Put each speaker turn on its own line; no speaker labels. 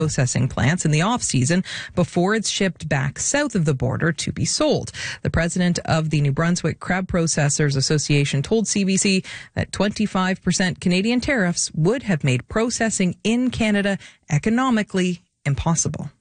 processing plants in the off-season before it's shipped back south of the border to be sold. The president of the New Brunswick Crab Processors Association told CBC that 25% Canadian tariffs would have made processing in Canada economically impossible.